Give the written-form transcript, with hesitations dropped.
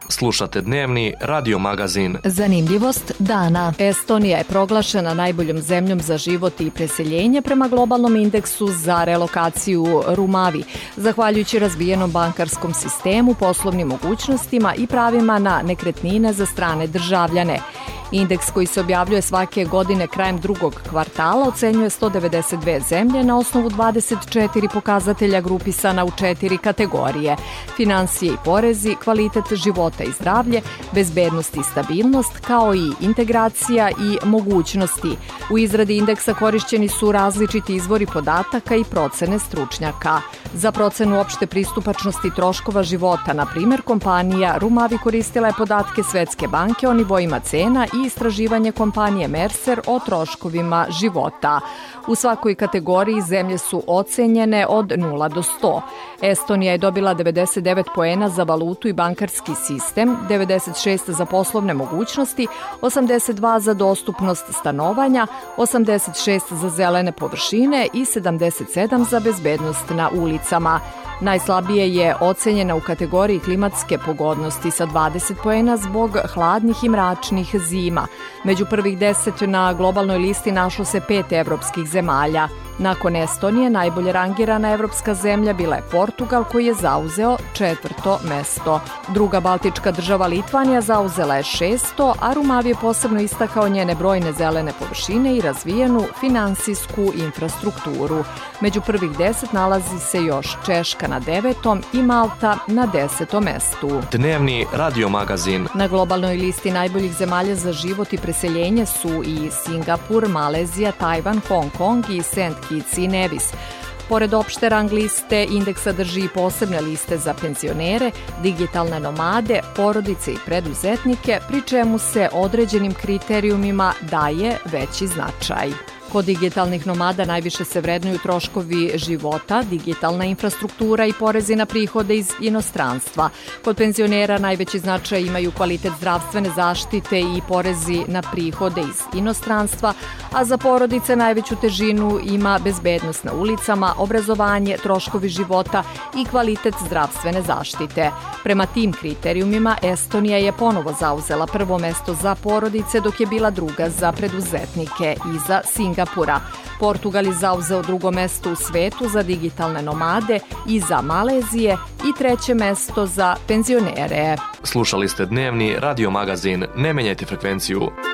Slušate dnevni radio magazin. Zanimljivost dana. Estonija je proglašena najboljom zemljom za život i preseljenje prema globalnom indeksu za relokaciju Rumavi, zahvaljujući razvijenom bankarskom sistemu, poslovnim mogućnostima i pravima na nekretnine za strane državljane. Indeks koji se objavljuje svake godine krajem drugog kvartala ocenjuje 192 zemlje na osnovu 24 pokazatelja grupisana u 4 kategorije: finansije i porezi, kvalitet života i zdravlje, bezbednost i stabilnost, kao i integracija i mogućnosti. U izradi indeksa korišćeni su različiti izvori podataka i procene stručnjaka. Za procenu opšte pristupačnosti troškova života, na primjer, kompanija Rumavi koristila je podatke Svetske banke o nivoima cena i istraživanje kompanije Mercer o troškovima života. U svakoj kategoriji zemlje su ocenjene od 0 do 100. Estonija je dobila 99 poena za valutu i bankarski sistem, 96 za poslovne mogućnosti, 82 za dostupnost stanovanja, 86 za zelene površine i 77 za bezbednost na ulicama. Najslabije je ocenjena u kategoriji klimatske pogodnosti sa 20 poena zbog hladnih i mračnih zima. Među prvih 10 na globalnoj listi našlo se 5 evropskih zemalja. Nakon Estonije, najbolje rangirana evropska zemlja bila je Portugal, koji je zauzeo 4. mesto. Druga baltička država Litvanija zauzela je 6. a Rumavi je posebno istakao njene brojne zelene površine i razvijenu finansijsku infrastrukturu. Među prvih 10 nalazi se još Češka na 9. i Malta na 10. mestu. Dnevni radio magazin. Na globalnoj listi najboljih zemalja za život i preseljenje su i Singapur, Malezija, Tajvan, Hong Kong i St. Kitts i Nevis. Pored opšte rang liste, indeks sadrži i posebne liste za penzionere, digitalne nomade, porodice i preduzetnike, pri čemu se određenim kriterijumima daje veći značaj. Kod digitalnih nomada najviše se vrednuju troškovi života, digitalna infrastruktura i porezi na prihode iz inostranstva. Kod penzionera najveći značaj imaju kvalitet zdravstvene zaštite i porezi na prihode iz inostranstva, a za porodice najveću težinu ima bezbednost na ulicama, obrazovanje, troškovi života i kvalitet zdravstvene zaštite. Prema tim kriterijumima Estonija je ponovo zauzela prvo mesto za porodice, dok je bila druga za preduzetnike iza Singapura. Portugal je zauzeo drugo mesto u svetu za digitalne nomade iza Malezije i treće mesto za penzionere. Slušali ste dnevni radio magazin. Ne menjajte frekvenciju.